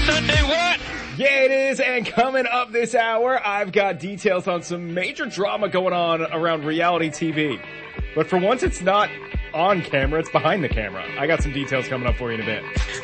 Sunday what? Yeah, it is, and coming up this hour, I've got details on some major drama going on around reality TV. But for once, it's not on camera, it's behind the camera. I got some details coming up for you in a bit.